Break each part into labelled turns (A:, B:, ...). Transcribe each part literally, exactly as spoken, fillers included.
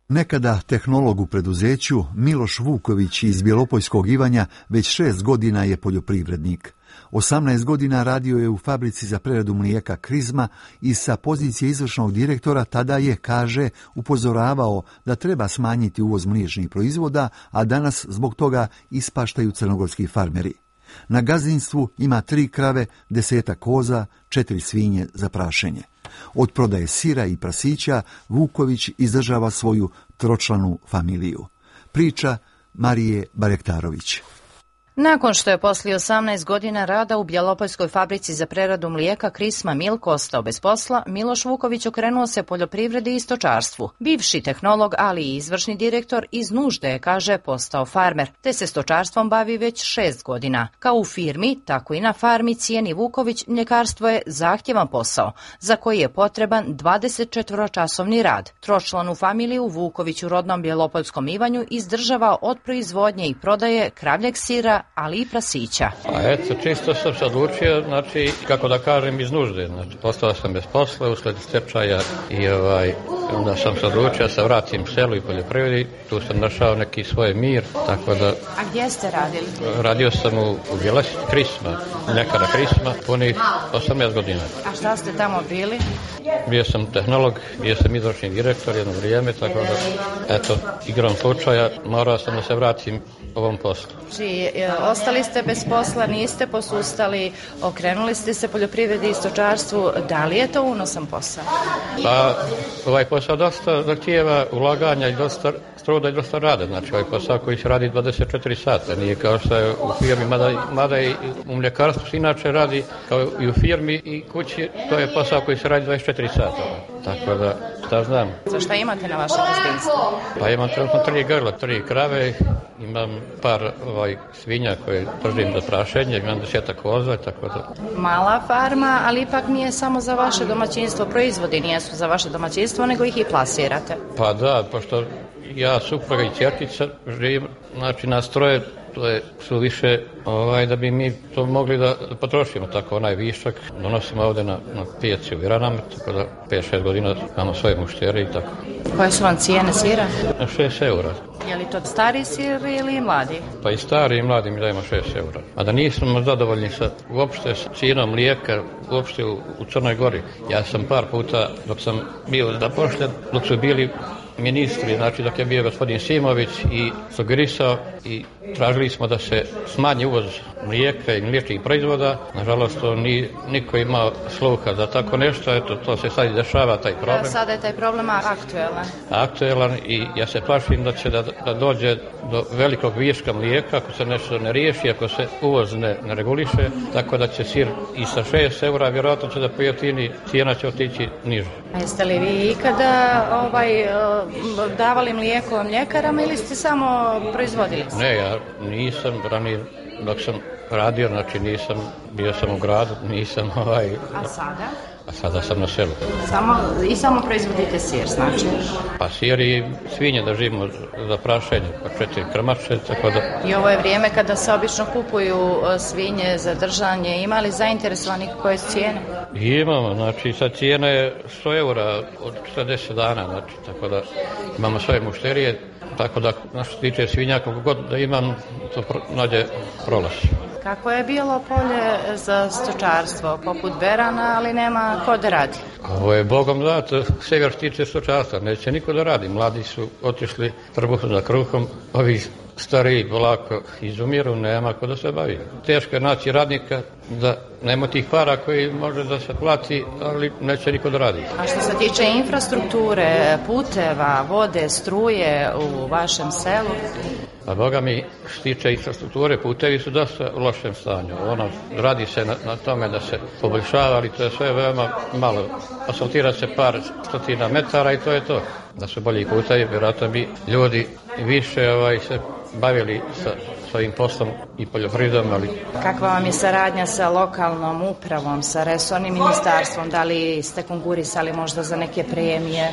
A: Nekada tehnolog u preduzeću, Miloš Vuković iz Bjelopojskog Ivanja već šest godina je poljoprivrednik. osamnaest godina radio je u fabrici za preradu mlijeka Krizma i sa pozicije izvršnog direktora tada je, kaže, upozoravao da treba smanjiti uvoz mliječnih proizvoda, a danas zbog toga ispaštaju crnogorski farmeri. Na gazdinstvu ima tri krave, desetak koza, četiri svinje za prašenje. Od prodaje sira i prasića Vuković izdržava svoju tročlanu familiju. Priča Marije Barektarović.
B: Nakon što je poslije osamnaest godina rada u Bjelopojskoj fabrici za preradu mlijeka Krizma Milk ostao bez posla, Miloš Vuković okrenuo se poljoprivredi i stočarstvu. Bivši tehnolog, ali i izvršni direktor, iz nužde je, kaže, postao farmer, te se stočarstvom bavi već šest godina. Kao u firmi, tako i na farmi cijeni Vuković, mljekarstvo je zahtjevan posao, za koji je potreban dvadesetčetvoročasovni rad. Tročlanu familiju Vuković u rodnom Bjelopojskom Ivanju izdržava od proizvodnje i prodaje kravljeg sira, ali i prasića.
C: A eto, čisto sam se odlučio, znači, kako da kažem, iz nužde. Znači, postao sam bez posla usled stečaja i ovaj, onda sam se odlučio da se vratim selu i poljoprivredi. Tu sam našao neki svoj mir, tako da...
B: A gdje ste radili?
C: Radio sam u, u Bjelasi, Krizma, mljekara Krizma, punih osamnaest godina.
B: A šta ste tamo bili?
C: Bio sam tehnolog, bio sam izvršni direktor jedno vrijeme, tako da, eto, igrom slučaja, morao sam da se vratim ovom poslu.
B: Znači, ostali ste bez posla, niste posustali, okrenuli ste se poljoprivredi i stočarstvu. Da li je to unosan posao?
C: Pa, ovaj posao dosta zahtijeva ulaganja i dosta truda i dosta rada. Znači, ovaj posao koji se radi dvadeset četiri sata. Nije kao što je u firmi, mada, mada i u mljekarstvu se inače radi kao i u firmi i kući. To je posao koji se radi dvadeset četiri sata. Tako da, šta znam.
B: Za šta imate na vašem gazdinstvu?
C: Pa imam trenutno tri grla, tri krave, imam par ovaj, svinja koje držim za prašenje, imam desetak koza, tako da...
B: Mala farma, ali ipak nije samo za vaše domaćinstvo. Proizvodi nijesu za vaše domaćinstvo, nego ih i plasirate.
C: Pa da, pošto ja, supruga i ćerkica živim, znači nas troje, to je su više ovaj, da bi mi to mogli da potrošimo, tako onaj višak donosimo ovdje na, na pijaci u Viranama, tako da pet šest godina imamo svoje muštere i tako.
B: Koje su vam cijene sira?
C: šest eura.
B: Je li to stari sir ili mladi?
C: Pa i stari i mladi mi dajemo šest eura. A da nismo zadovoljni sa uopšte s cijenom mlijeka uopšte u, u Crnoj Gori. Ja sam par puta dok sam bio zapošljen, dok su bili ministri, znači dok je bio gospodin Simović i sugerisao i tražili smo da se smanji uvoz mlijeka i mliječnih proizvoda. Nažalost, to ni, niko imao sluha za tako nešto, eto, to se sad dešava, taj problem.
B: Da, sada je taj problem aktuelan.
C: Aktuelan i ja se plašim da će da, da dođe do velikog viška mlijeka ako se nešto ne riješi, ako se uvoz ne, ne reguliše, tako da će sir i sa šest eura vjerojatno će da pojefini, cijena će otići niže.
B: A jeste li vi ikada ovaj, davali mlijeko mljekarama ili ste samo proizvodili?
C: Ne, ja nisam ranije, dok sam radio, znači nisam, bio sam u gradu, nisam ovaj...
B: A sada?
C: A sada sam na selu.
B: Samo, I samo proizvodite sir, znači?
C: Pa sir i svinje držimo za prašenje, pa četiri krmače, tako da...
B: I ovo je vrijeme kada se obično kupuju svinje za držanje. Ima li zainteresovanih koje su cijene?
C: Imamo, znači sa cijena je sto eura od četrdeset dana, znači, tako da imamo svoje mušterije, tako da što se tiče svinja, kako god da imam, to pro, nađe prolaz.
B: Kako je bilo polje za stočarstvo, poput Berana, ali nema ko da radi?
C: Ovo je Bogom dato, sve što tiče stočarstva, neće niko da radi. Mladi su otišli trbuhom za kruhom, ovi stariji polako izumiru, nema ko da se bavi. Teško je naći radnika, da nema tih para koji može da se plati, ali neće niko da radi.
B: A što se tiče infrastrukture, puteva, vode, struje u vašem selu?
C: A Boga mi, što tiče infrastrukture, putevi su dosta u lošem stanju. Ono, radi se na, na tome da se poboljšava, ali to je sve veoma malo. Asfaltira se par stotina metara i to je to. Da su bolji putevi, vjerojatno bi ljudi više ovaj, se bavili sa svojim poslom i poljoprivredom, ali...
B: Kakva vam je saradnja sa lokalnom upravom, sa resornim ministarstvom? Da li ste konkurisali možda za neke premije?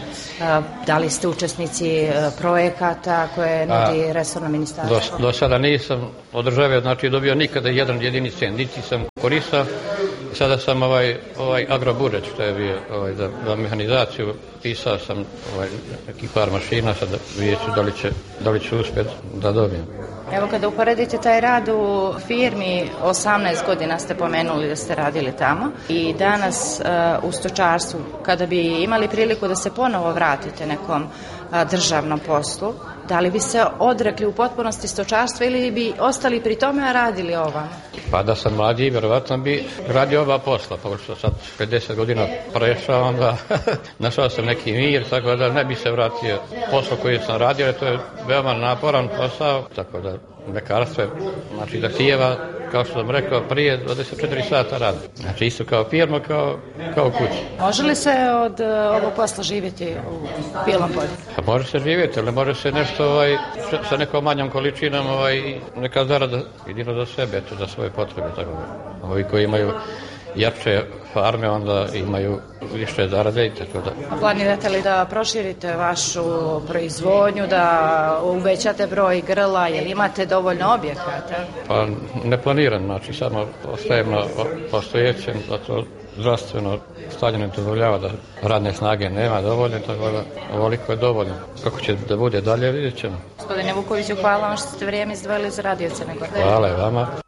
B: Da li ste učesnici projekata koje nudi resorno ministarstvo?
C: Do, do sada nisam od države, znači dobio nikada jedan jedini cent, niti sam koristao. Sada sam ovaj, ovaj agrobureć što je bio ovaj, za, za mehanizaciju, pisao sam ovaj, neki par mašina, sad vidjet ću da li će, da li ću uspjeti da dobijem.
B: Evo kada uporedite taj rad u firmi, osamnaest godina ste pomenuli da ste radili tamo i danas uh, u stočarstvu, kada bi imali priliku da se ponovo vratite nekom uh, državnom poslu, da li bi se odrekli u potpunosti stočarstva ili bi ostali pri tome, a radili ovamo?
C: Pa da sam mlađi, vjerovatno bi radio oba posla, pošto sad pedeset godina prešao, onda našao sam neki mir, tako da ne bi se vratio poslu koji sam radio, to je veoma naporan posao, tako da mljekarstvo je, znači zahtijeva, kao što sam rekao, prije dvadeset četiri sata rada. Znači isto kao firma, kao, kao kući.
B: Može li se od uh, ovog posla živjeti u Bijelom Polju?
C: Pa može se živjeti, ali može se nešto ovaj, sa nekom manjom količinom, ovaj, neka zarada jedino za sebe, eto, za svoje potrebe. Tako da. Ovi koji imaju jače farme, onda imaju više zarade i tako da.
B: A planirate li da proširite vašu proizvodnju, da uvećate broj grla, jer imate dovoljno objekata?
C: Pa ne planiram, znači samo ostajem na postojećem, zato zdravstveno stanje ne dozvoljava da radne snage nema dovoljno, tako da ovoliko je dovoljno. Kako će da bude dalje, vidjet ćemo.
B: Gospodine Vukoviću, hvala vam što ste vrijeme izdvojili za Radio Crne Gore.
C: Hvala i vama.